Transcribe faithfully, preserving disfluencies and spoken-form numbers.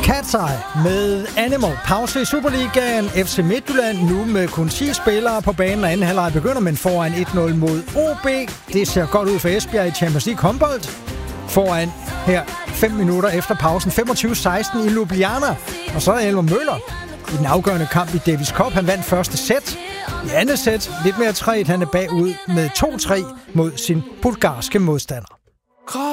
Cat's Eye med Animal. Pause i Superligaen. F C Midtjylland nu med kun ti spillere på banen, og anden halvleg begynder, men foran et nul mod O B. Det ser godt ud for Esbjerg i Champions League håndbold. Foran her fem minutter efter pausen. femogtyve seksten i Ljubljana. Og så er Elmer Møller i den afgørende kamp i Davis Cup. Han vandt første sæt. I andet sæt lidt mere træt. Han er bagud med to tre mod sin bulgarske modstander.